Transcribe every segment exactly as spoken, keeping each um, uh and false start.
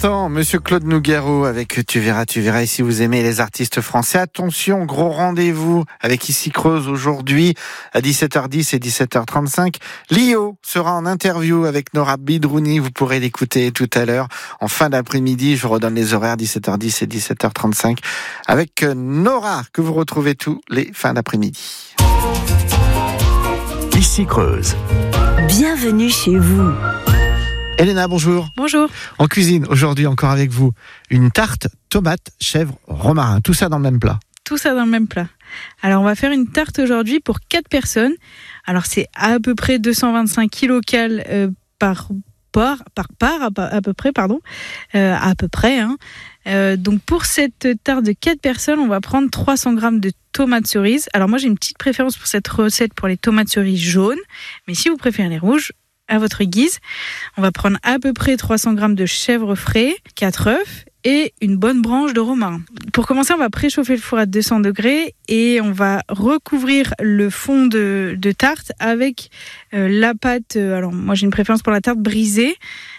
l'instant, Monsieur Claude Nougaro avec Tu verras, tu verras. Et si vous aimez les artistes français, attention, gros rendez-vous avec Ici Creuse aujourd'hui à dix-sept heures dix et dix-sept heures trente-cinq. Lio sera en interview avec Nora Bidrouni. Vous pourrez l'écouter tout à l'heure en fin d'après-midi. Je vous redonne les horaires dix-sept heures dix et dix-sept heures trente-cinq avec Nora que vous retrouvez tous les fins d'après-midi. Ici Creuse. Bienvenue chez vous. Elena, bonjour. Bonjour. En cuisine, aujourd'hui encore avec vous, une tarte, tomate, chèvre, romarin. Tout ça dans le même plat. Tout ça dans le même plat. Alors, on va faire une tarte aujourd'hui pour quatre personnes. Alors, c'est à peu près deux cent vingt-cinq kilocalories euh, par part, par part, à, à peu près, pardon. Euh, à peu près, hein. Euh, donc, pour cette tarte de quatre personnes, on va prendre trois cents grammes de tomates cerises. Alors, moi, j'ai une petite préférence pour cette recette pour les tomates cerises jaunes. Mais si vous préférez les rouges, à votre guise. On va prendre à peu près trois cents grammes de chèvre frais, quatre œufs et une bonne branche de romarin. Pour commencer, on va préchauffer le four à deux cents degrés et on va recouvrir le fond de, de tarte avec euh, la pâte. Euh, alors, moi, j'ai une préférence pour la tarte brisée.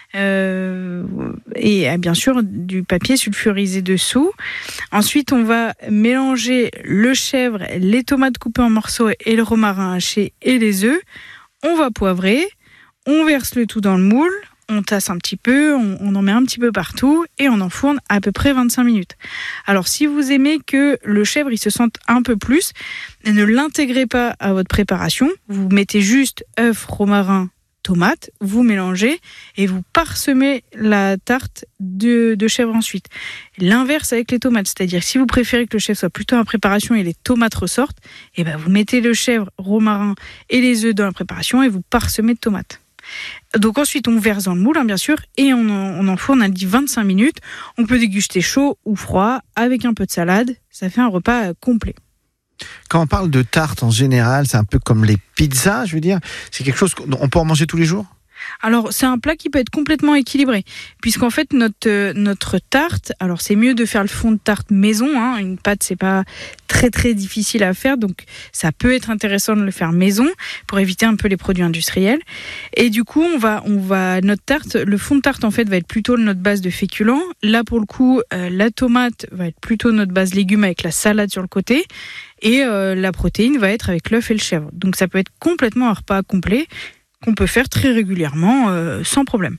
Euh, et euh, bien sûr du papier sulfurisé dessous. Ensuite, on va mélanger le chèvre, les tomates coupées en morceaux et le romarin haché et les œufs. On va poivrer. On verse le tout dans le moule, on tasse un petit peu, on, on en met un petit peu partout et on enfourne à peu près vingt-cinq minutes. Alors si vous aimez que le chèvre il se sente un peu plus, ne l'intégrez pas à votre préparation. Vous mettez juste œufs, romarin, tomates, vous mélangez et vous parsemez la tarte de, de chèvre ensuite. L'inverse avec les tomates, c'est-à-dire si vous préférez que le chèvre soit plutôt en préparation et les tomates ressortent, et ben vous mettez le chèvre, romarin et les œufs dans la préparation et vous parsemez de tomates. Donc ensuite on verse dans le moule hein, bien sûr et on, on enfourne à vingt-cinq minutes. On peut déguster chaud ou froid avec un peu de salade, ça fait un repas euh, complet. Quand on parle de tarte en général, c'est un peu comme les pizzas, je veux dire, c'est quelque chose qu'on peut en manger tous les jours ? Alors, c'est un plat qui peut être complètement équilibré, puisqu'en fait, notre, euh, notre tarte, alors c'est mieux de faire le fond de tarte maison, hein, une pâte, c'est pas très très difficile à faire, donc ça peut être intéressant de le faire maison, pour éviter un peu les produits industriels. Et du coup, on va, on va, notre tarte, le fond de tarte, en fait, va être plutôt notre base de féculents. Là, pour le coup, euh, la tomate va être plutôt notre base légumes avec la salade sur le côté, et euh, la protéine va être avec l'œuf et le chèvre. Donc ça peut être complètement un repas complet, qu'on peut faire très régulièrement, euh, sans problème.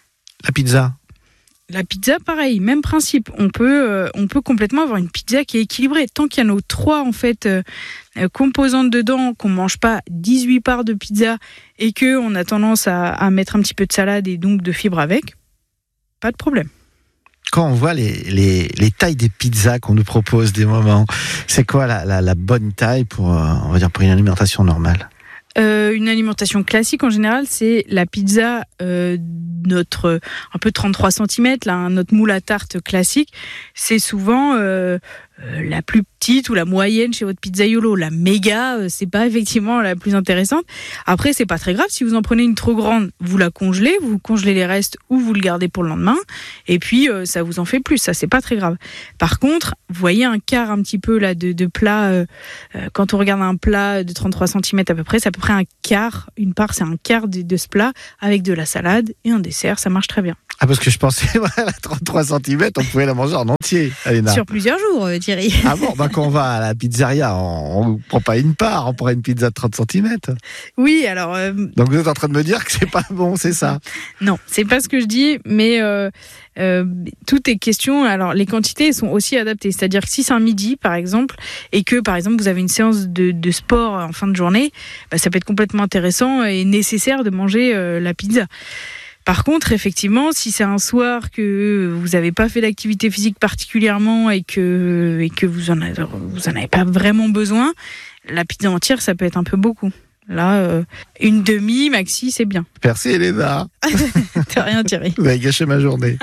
La pizza ? La pizza, pareil, même principe. On peut, euh, on peut complètement avoir une pizza qui est équilibrée. Tant qu'il y a nos trois en fait, euh, composantes dedans, qu'on ne mange pas dix-huit parts de pizza et qu'on a tendance à, à mettre un petit peu de salade et donc de fibres avec, pas de problème. Quand on voit les, les, les tailles des pizzas qu'on nous propose des moments, c'est quoi la, la, la bonne taille pour, euh, on va dire, pour une alimentation normale ? Euh, une alimentation classique en général, c'est la pizza, euh, notre un peu trente-trois centimètres, là, hein, notre moule à tarte classique. C'est souvent euh, euh, la plus petite ou la moyenne chez votre pizzaiolo. La méga, euh, c'est pas effectivement la plus intéressante. Après, c'est pas très grave. Si vous en prenez une trop grande, vous la congelez, vous congelez les restes ou vous le gardez pour le lendemain. Et puis, euh, ça vous en fait plus. Ça, c'est pas très grave. Par contre, vous voyez un quart un petit peu là de, de plat. Euh, euh, quand on regarde un plat de trente-trois centimètres à peu près, c'est à peu près un quart. Une part, c'est un quart de, de ce plat avec de la salade et un dessert. Ça marche très bien. Ah, parce que je pensais, à trente-trois centimètres, on pouvait la manger en entier, Alena. Sur plusieurs jours, euh, Thierry. Ah bon, bah quand on va à la pizzeria, on ne prend pas une part, on prend une pizza de trente centimètres. Oui, alors... Euh... Donc vous êtes en train de me dire que c'est pas bon, c'est ça ? Non, c'est pas ce que je dis, mais euh, euh, tout est question... Alors, les quantités sont aussi adaptées. C'est-à-dire que si c'est un midi, par exemple, et que, par exemple, vous avez une séance de, de sport en fin de journée, bah, ça peut être complètement intéressant et nécessaire de manger euh, la pizza. Par contre, effectivement, si c'est un soir que vous n'avez pas fait d'activité physique particulièrement et que, et que vous en avez, vous en avez pas vraiment besoin, la pizza entière, ça peut être un peu beaucoup. Là, euh, une demi, maxi, c'est bien. Merci, Elena. T'as rien, Thierry. Vous avez gâché ma journée.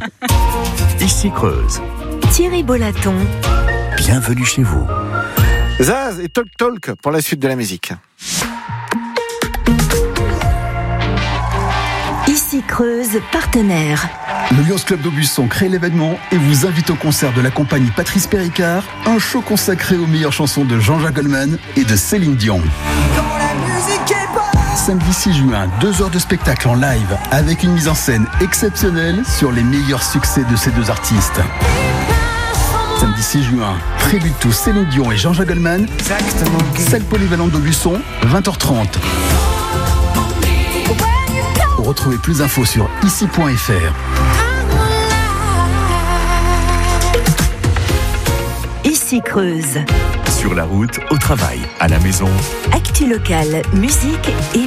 Ici Creuse. Thierry Bollaton. Bienvenue chez vous. Zaz et Talk Talk pour la suite de la musique. Ici Creuse, partenaire. Le Lions Club d'Aubusson crée l'événement et vous invite au concert de la compagnie Patrice Péricard, un show consacré aux meilleures chansons de Jean-Jacques Goldman et de Céline Dion. Quand la musique est bonne. Samedi six juin, deux heures de spectacle en live avec une mise en scène exceptionnelle sur les meilleurs succès de ces deux artistes. Samedi six juin, prévu de tous Céline Dion et Jean-Jacques Goldman. Exactement. Salle polyvalente d'Aubusson, vingt heures trente. Retrouvez plus d'infos sur ici point f r. Ici Creuse. Sur la route, au travail, à la maison. Actu locale, musique et